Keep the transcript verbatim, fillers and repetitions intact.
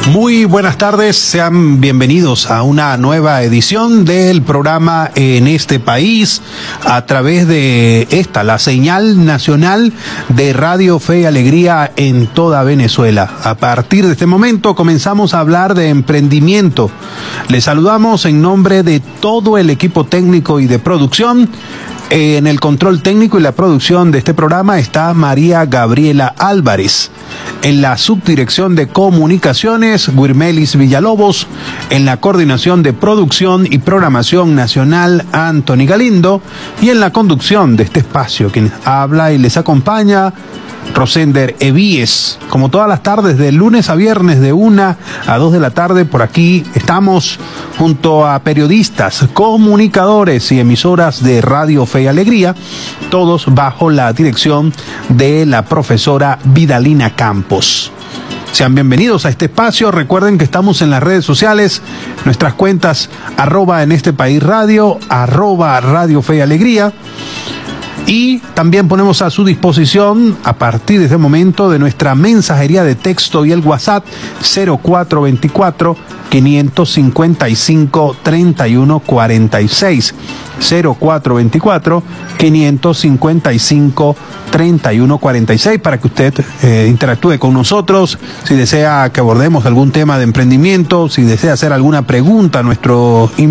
Muy buenas tardes, sean bienvenidos a una nueva edición del programa En este País a través de esta, la señal nacional de Radio Fe y Alegría en toda Venezuela. A partir de este momento comenzamos a hablar de emprendimiento. Les saludamos en nombre de todo el equipo técnico y de producción. En el control técnico y la producción de este programa está María Gabriela Álvarez. En la subdirección de comunicaciones, Guirmelis Villalobos. En la coordinación de producción y programación nacional, Anthony Galindo. Y en la conducción de este espacio, quien habla y les acompaña, Rosender Evíes. Como todas las tardes, de lunes a viernes, de una a dos de la tarde, por aquí estamos junto a periodistas, comunicadores y emisoras de Radio Fe y Alegría, todos bajo la dirección de la profesora Vidalina Campos. Sean bienvenidos a este espacio. Recuerden que estamos en las redes sociales, nuestras cuentas arroba en este país radio, arroba Radio Fe y Alegría. Y también ponemos a su disposición, a partir de este momento, de nuestra mensajería de texto y el WhatsApp cero cuatro veinticuatro, quinientos cincuenta y cinco, treinta y uno cuarenta y seis. cero cuatro veinticuatro, quinientos cincuenta y cinco, treinta y uno cuarenta y seis para que usted eh, interactúe con nosotros. Si desea que abordemos algún tema de emprendimiento, si desea hacer alguna pregunta a nuestro invitado,